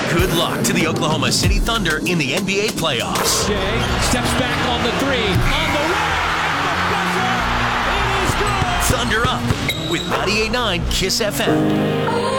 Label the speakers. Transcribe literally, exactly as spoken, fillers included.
Speaker 1: Good luck to the Oklahoma City Thunder in the N B A playoffs.
Speaker 2: Jay steps back on the three. On the way. It is good.
Speaker 1: Thunder Up with ninety-eight point nine KISS F M.